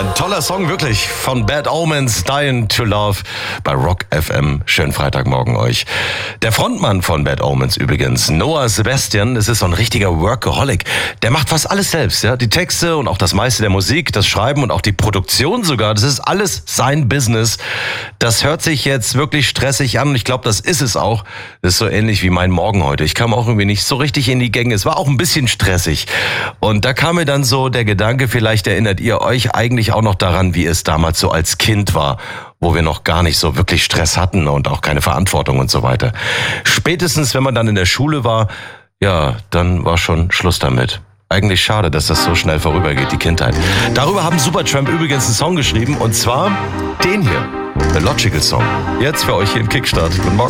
Ein toller Song, wirklich, von Bad Omens, Dying to Love, bei Rock FM. Schönen Freitagmorgen euch. Der Frontmann von Bad Omens übrigens, Noah Sebastian, das ist so ein richtiger Workaholic. Der macht fast alles selbst, ja. Die Texte und auch das meiste der Musik, das Schreiben und auch die Produktion sogar, das ist alles sein Business. Das hört sich jetzt wirklich stressig an und ich glaube, das ist es auch. Das ist so ähnlich wie mein Morgen heute. Ich kam auch irgendwie nicht so richtig in die Gänge. Es war auch ein bisschen stressig. Und da kam mir dann so der Gedanke, vielleicht erinnert ihr euch eigentlich auch noch daran, wie es damals so als Kind war, wo wir noch gar nicht so wirklich Stress hatten und auch keine Verantwortung und so weiter. Spätestens, wenn man dann in der Schule war, ja, dann war schon Schluss damit. Eigentlich schade, dass das so schnell vorübergeht, die Kindheit. Darüber haben Supertramp übrigens einen Song geschrieben, und zwar den hier, The Logical Song. Jetzt für euch hier im Kickstart. Guten Morgen.